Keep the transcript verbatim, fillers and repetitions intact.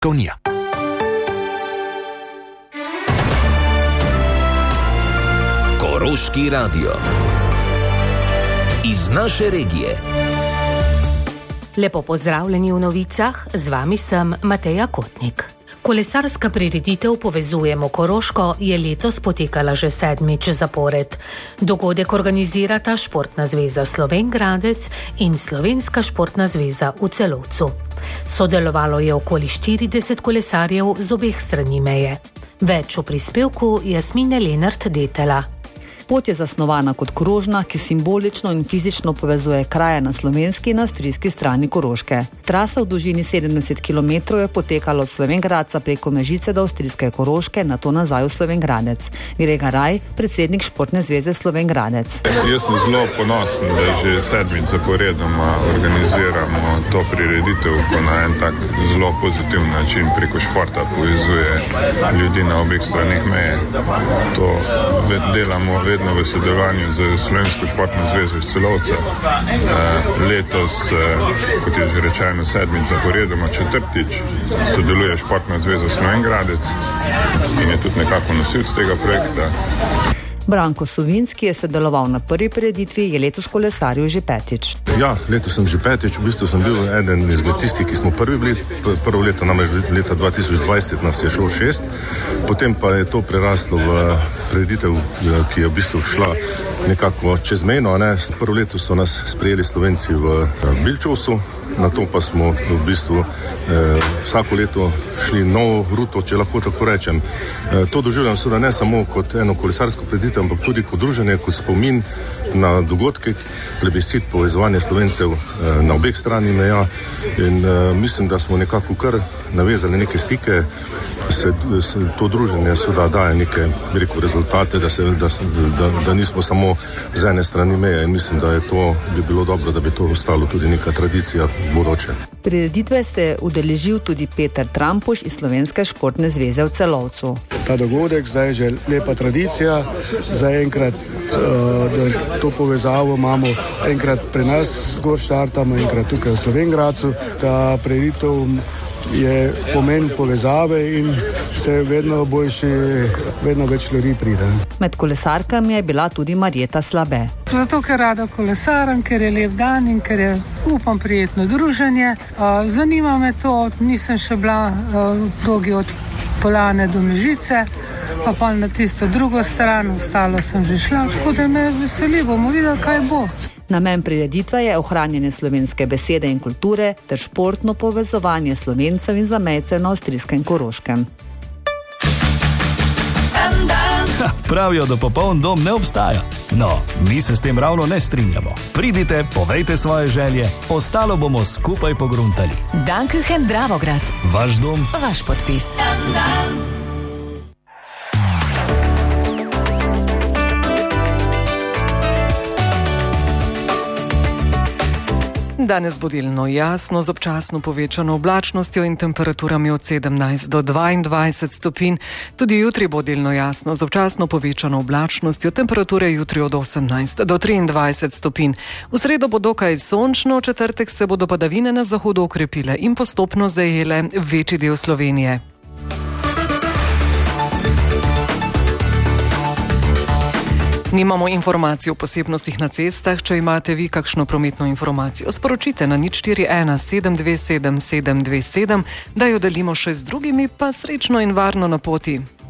unija. Koroški radio. Iz naše regije. Lepo pozdravljeni v novicah, z vami sem Mateja Kotnik. Kolesarska prireditev Povezujemo Koroško je letos potekala že sedmič zapored. Dogodek organizirata Športna zveza Slovenj Gradec in Slovenska športna zveza v Celovcu. Sodelovalo je okoli štirideset kolesarjev z obeh strani meje. Več v prispevku Jasmine Lenart-Detela. Pot je zasnovana kot krožna, ki simbolično in fizično povezuje kraje na slovenski in avstrijski strani Koroške. Trasa v dolžini sedemdeset kilometrov je potekala od Slovenj Gradca preko Mežice do avstrijske Koroške, nato nazaj v Slovenj Gradec. Grega Raj, predsednik Športne zveze Slovenj Gradec. Jaz sem zelo ponosen, da že sedmič zaporedoma organiziramo to prireditev, ko na en tak zelo pozitiv način preko športa povezuje ljudi na obeh stranih meje. To delamo vedno v sodelovanju z Slovensko športno zvezo iz Celovca. Letos, kot je že rečeno, sedmič zaporedoma, četrtič sodeluje Športna zveza Slovenj Gradec in je tudi nekako nosilec tega projekta. Branko Sovinski je sodeloval na prvi prireditvi, je letos kolesaril že petič. Ja, letos sem že petič, v bistvu sem bil eden izmed tistih, ki smo prvi bili. Prvo leto, namreč leta dva tisoč dvajset nas je šlo šest, potem pa je to preraslo v prireditev, ki je v bistvu šla nekako čezmejno. Ne? Prvo leto so nas sprejeli Slovenci v Bilčovsu, na to pa smo v bistvu eh, vsako leto šli novo ruto, če lahko tako rečem. Eh, to doživljam seveda ne samo kot eno kolesarsko prireditev, ampak tudi kot druženje, kot spomin na dogodke, plebiscit povezovanja Slovencev eh, na obeh strani meja in eh, mislim, da smo nekako kar navezali neke stike, se, se to druženje seveda daje neke, bi rekel, rezultate, da, se, da, da, da nismo samo z ene strani meje in mislim, da je to, bi bilo dobro, da bi to ostalo tudi neka tradicija bodoče. Prireditve se udeležil tudi Peter Trampuš iz Slovenske športne zveze v Celovcu. Ta dogodek zdaj je že lepa tradicija, zaenkrat uh, to povezavo imamo enkrat pri nas zgor štartamo, enkrat tukaj v Slovenj Gradcu. Ta prireditev je pomen povezave in se vedno boljši, vedno več ljudi pride. Med kolesarkami je bila tudi Marjeta Slabe. Zato, ker rada kolesaram, ker je lep dan in ker je, upam, prijetno druženje. Zanima me to, nisem še bila v progi od Poljane do Mežice, pa pa na tisto drugo stran, ostalo sem že šla, tako da me veseli, bomo videli, kaj bo. Namen prireditve je ohranjanje slovenske besede in kulture ter športno povezovanje Slovencev in zamejcev na avstrijskem Koroškem. Ha, pravijo, da popoln dom ne obstaja. No, mi se s tem ravno ne strinjamo. Pridite, povejte svoje želje, ostalo bomo skupaj pogruntali. Dankuchen Dravograd. Vaš dom, vaš podpis. Danes bo delno jasno z občasno povečano oblačnostjo in temperaturami od sedemnajst do dvaindvajset stopinj. Tudi jutri bo delno jasno z občasno povečano oblačnostjo, temperature jutri od osemnajst do triindvajset stopinj. V sredo bo dokaj sončno, v četrtek se bodo padavine na zahodu okrepile in postopno zajele večji del Slovenije. Nimamo informacij o posebnostih na cestah. Če imate vi kakšno prometno informacijo, sporočite na nič štiri ena sedem dve sedem sedem dve sedem, da jo delimo še z drugimi, pa srečno in varno na poti.